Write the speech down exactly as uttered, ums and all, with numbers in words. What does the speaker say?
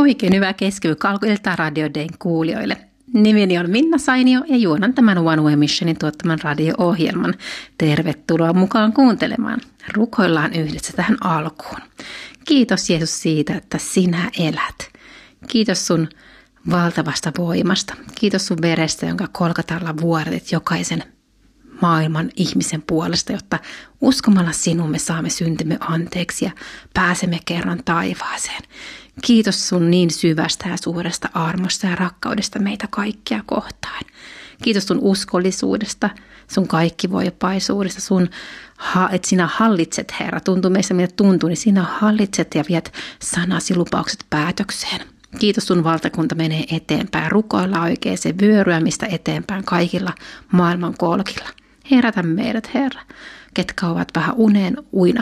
Oikein hyvää keskiviikkoa alkuiltaa Radio Dayn kuulijoille. Nimeni on Minna Sainio ja juonan tämän One Way Missionin tuottaman radio-ohjelman. Tervetuloa mukaan kuuntelemaan. Rukoillaan yhdessä tähän alkuun. Kiitos Jeesus siitä, että sinä elät. Kiitos sun valtavasta voimasta. Kiitos sun verestä, jonka kolkatalla vuodatit jokaisen maailman ihmisen puolesta, jotta uskomalla sinuun me saamme syntimme anteeksi ja pääsemme kerran taivaaseen. Kiitos sun niin syvästä ja suuresta armosta ja rakkaudesta meitä kaikkia kohtaan. Kiitos sun uskollisuudesta, sun kaikkivoipaisuudesta, sun, että sinä hallitset, Herra. Tuntuu meistä, mitä tuntuu, niin sinä hallitset ja viet sanasi lupaukset päätökseen. Kiitos sun valtakunta menee eteenpäin. Rukoilla oikein se vyöryämistä eteenpäin kaikilla maailman kolkilla. Herätä meidät, Herra, ketkä ovat vähän uneen uina